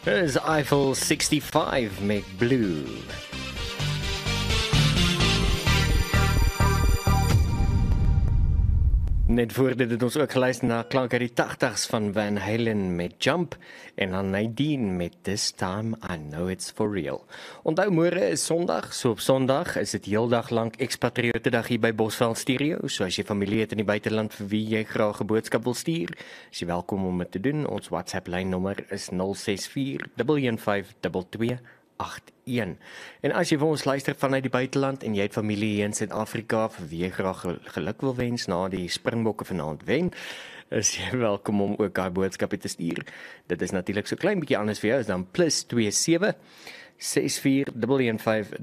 Is Eiffel 65 met Blue. Net voor dit het ons ook geluister na klank uit die 80's van Van Halen met Jump en dan Nadine met This Time I Know It's For Real. Onthou, môre is Sondag, so op Sondag is dit heeldag lank Expatriote Dag hier by Bosveld Stereo. So as jy familie het in die buiteland vir wie jy graag 'n boodskap wil stuur, is jy welkom om dit te doen. Ons WhatsApp lynnommer is 064 115 2281. En as jy vir ons luister vanuit die buiteland en jy het familie hier in Suid-Afrika vir wie jy graag geluk wil wens na die Springbokke vanaand wen, is jy welkom om ook daai boodskappe te stuur. Dit is natuurlik so klein bietjie anders vir jou, is dan +27 64 115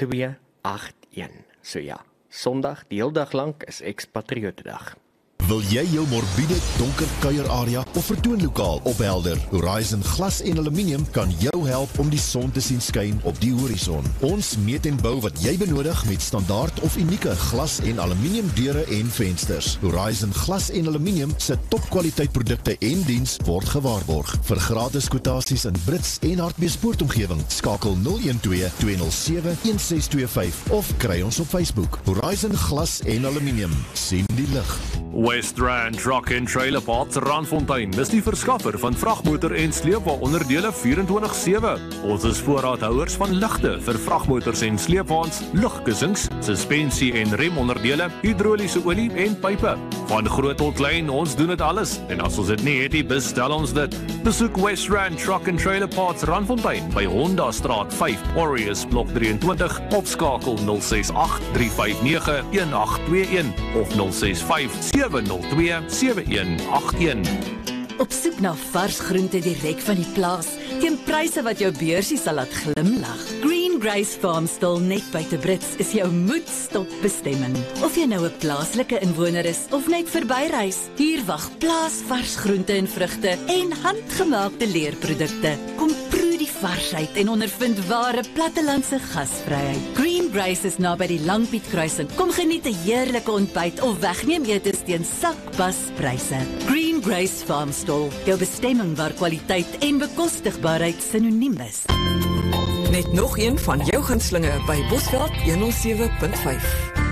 2281. So ja, Sondag, die hele dag lank is Expatriote Dag. Wil jy jou morbiede, donker kuierarea of vertoonlokaal ophelder? Horizon Glas en Aluminium kan jou help om die son te sien skyn op die horison. Ons meet en bou wat jy benodig met standaard of unieke glas en aluminium deure en vensters. Horizon Glas en Aluminium se topkwaliteit produkte en diens word gewaarborg. Vir gratis kwotasies in Brits en Hartbeespoortomgewing, skakel 012 207 1625 of kry ons op Facebook. Horizon Glas en Aluminium, sien die lig. West Rand Truck and Trailer Parts Randfontein is die verskaffer van vragmotor en sleepwa onderdele 24/7. Ons is voorraadhouers van ligte vir vragmotors en sleepwaens, lugkussings, suspensie en remonderdele, hidroliese olie en pype. Van groot tot klein, ons doen dit alles. En as ons dit nie het nie, bestel ons dit. Besoek West Rand Truck and Trailer Parts Randfontein by Honda Straat 5, Warriors Blok 23, opskakel 068 359 1821 of 065 702 7181. Op soek na vars groente direk van die plaas, teen pryse wat jou beursie sal laat glimlag. Green Grace Farmstall net buite Brits is jou moedstop bestemming. Of jy nou 'n plaaslike inwoner is of net verbyreis, hier wag plaasvars groente en vrugte en handgemaakte leerprodukte. Kom proe die varsheid en ondervind ware plattelandse gasvryheid. Green Grace is naby die Langpiet kruising. Kom geniet 'n heerlike ontbyt of wegneem etes teen sakbaspryse. Green Grace Farmstall, jou bestemming waar kwaliteit en bekostigbaarheid synoniem is. Net nog een van jou gunstelinge by Bosveld 107.5.